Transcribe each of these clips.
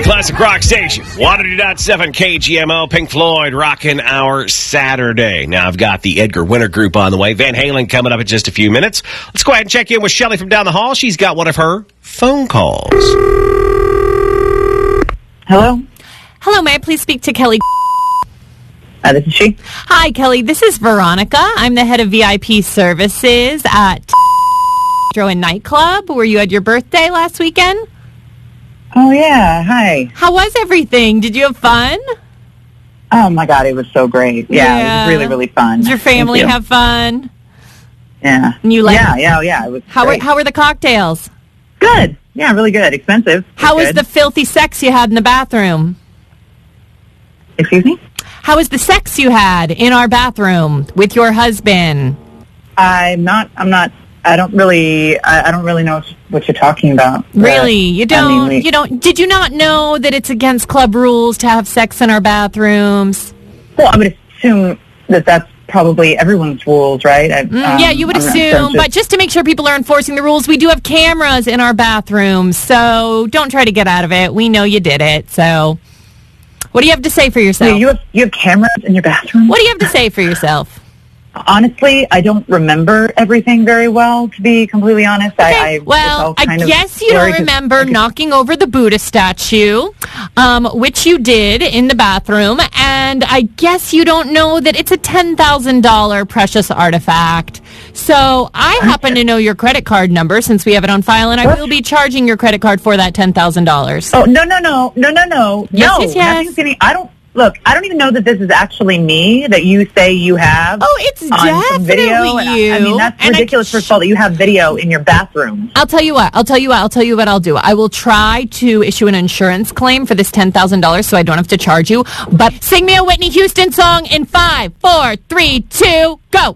classic rock station, 102.7 KGMO, Pink Floyd, rocking our Saturday. Now, I've got the Edgar Winter Group on the way. Van Halen coming up in just a few minutes. Let's go ahead and check in with Shelley from down the hall. She's got one of her phone calls. Hello? Hello, may I please speak to Kelly? This is she. Hi, Kelly. This is Veronica. I'm the head of VIP services at and Nightclub, where you had your birthday last weekend. Oh, yeah. Hi. How was everything? Did you have fun? Oh, my God. It was so great. Yeah. It was really, really fun. Did your family have fun? Yeah. And you Yeah. It was great. How were the cocktails? Good. Yeah, really good. Expensive. How was the filthy sex you had in the bathroom? Excuse me? How was the sex you had in our bathroom with your husband? I don't really know what you're talking about. Really? You don't? Did you not know that it's against club rules to have sex in our bathrooms? Well, I would assume that that's probably everyone's rules, right? Yeah, you would assume, but just to make sure people are enforcing the rules, we do have cameras in our bathrooms, so don't try to get out of it. We know you did it, so what do you have to say for yourself? Wait, you have cameras in your bathroom? What do you have to say for yourself? Honestly, I don't remember everything very well, to be completely honest. Okay. I guess you don't remember knocking over the Buddha statue, which you did in the bathroom, and I guess you don't know that it's a $10,000 precious artifact. So I happen to know your credit card number since we have it on file, and I will be charging your credit card for that $10,000. Oh, no. Yes. Look, I don't even know that this is actually me that you say you have. Oh, it's definitely video. you. I mean, that's ridiculous, first of all, that you have video in your bathroom. I'll tell you what I'll do. I will try to issue an insurance claim for this $10,000 so I don't have to charge you. But sing me a Whitney Houston song in 5, 4, 3, 2, go.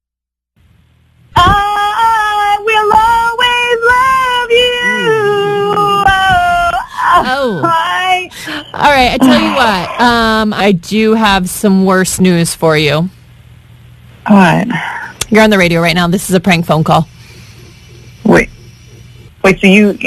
I will always love you. All right, I tell you what. I do have some worse news for you. What? You're on the radio right now. This is a prank phone call. Wait. So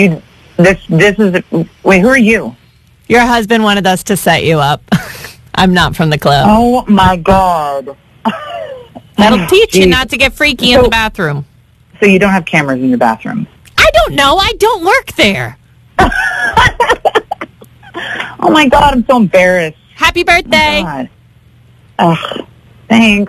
who are you? Your husband wanted us to set you up. I'm not from the club. Oh my God. That'll teach you not to get freaky in the bathroom. So you don't have cameras in your bathroom? I don't know. I don't work there. Oh my God, I'm so embarrassed. Happy birthday. Thanks.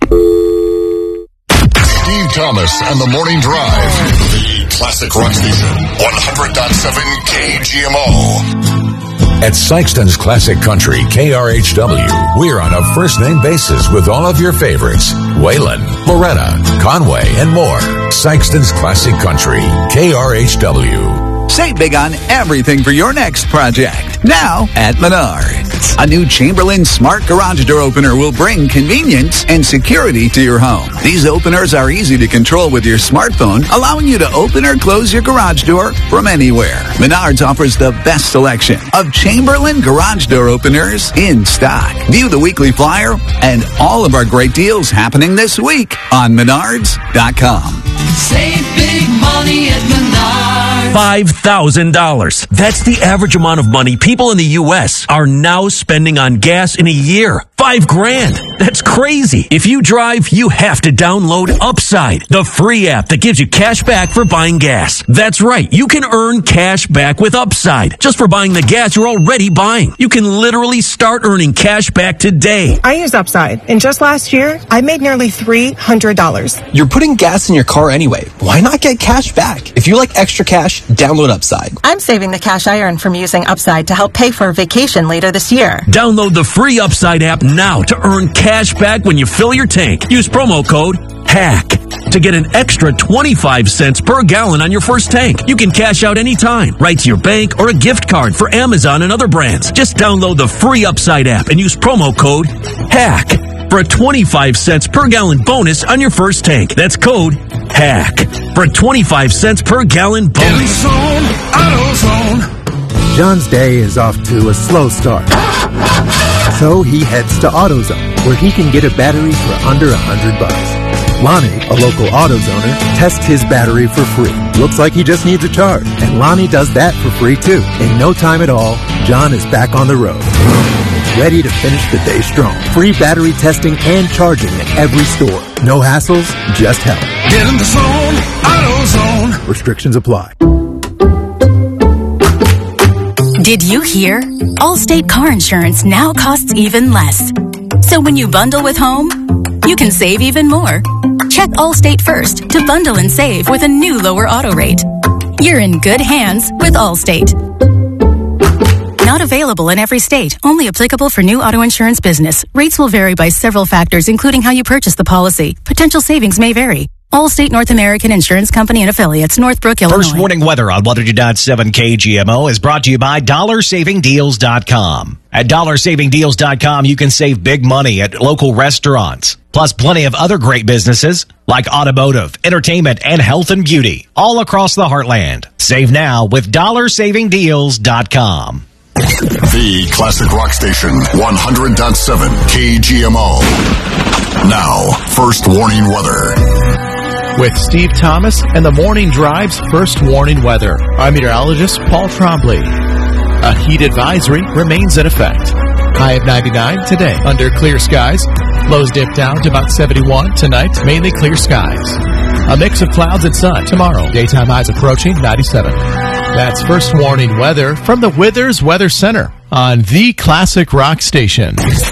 Steve Thomas and the Morning Drive. The classic rock station, 100.7 KGMO. At Sykeston's Classic Country, KRHW, we're on a first-name basis with all of your favorites. Waylon, Loretta, Conway, and more. Sykeston's Classic Country, KRHW. Save big on everything for your next project. Now at Menards. A new Chamberlain Smart Garage Door Opener will bring convenience and security to your home. These openers are easy to control with your smartphone, allowing you to open or close your garage door from anywhere. Menards offers the best selection of Chamberlain Garage Door Openers in stock. View the weekly flyer and all of our great deals happening this week on Menards.com. Save big money at Menards. $5,000. That's the average amount of money people in the U.S. are now spending on gas in a year. $5,000. That's crazy. If you drive, you have to download Upside, the free app that gives you cash back for buying gas. That's right. You can earn cash back with Upside just for buying the gas you're already buying. You can literally start earning cash back today. I use Upside, and just last year, I made nearly $300. You're putting gas in your car anyway. Why not get cash back? If you like extra cash, download Upside. I'm saving the cash I earn from using Upside to help pay for a vacation later this year. Download the free Upside app now to earn cash back when you fill your tank. Use promo code HACK to get an extra 25 cents per gallon on your first tank. You can cash out anytime, right to your bank or a gift card for Amazon and other brands. Just download the free Upside app and use promo code HACK for a 25 cents per gallon bonus on your first tank. That's code HACK for a 25 cents per gallon bonus. John's day is off to a slow start. So he heads to AutoZone, where he can get a battery for under $100. Lonnie, a local AutoZoner, tests his battery for free. Looks like he just needs a charge, and Lonnie does that for free too. In no time at all, John is back on the road, ready to finish the day strong. Free battery testing and charging at every store. No hassles, just help. Get in the zone, AutoZone. Restrictions apply. Did you hear? Allstate car insurance now costs even less. So when you bundle with home, you can save even more. Check Allstate first to bundle and save with a new lower auto rate. You're in good hands with Allstate. Not available in every state. Only applicable for new auto insurance business. Rates will vary by several factors, including how you purchase the policy. Potential savings may vary. Allstate North American Insurance Company and Affiliates, Northbrook, Illinois. First warning weather on 100.7 KGMO is brought to you by DollarSavingDeals.com. At DollarSavingDeals.com, you can save big money at local restaurants, plus plenty of other great businesses like automotive, entertainment, and health and beauty, all across the heartland. Save now with DollarSavingDeals.com. The classic rock station, 100.7 KGMO. Now, first warning weather. With Steve Thomas and the Morning Drive's first warning weather. I'm meteorologist Paul Trombley. A heat advisory remains in effect. High of 99 today under clear skies. Lows dip down to about 71 tonight, mainly clear skies. A mix of clouds and sun tomorrow. Daytime highs approaching 97. That's first warning weather from the Withers Weather Center on the Classic Rock Station.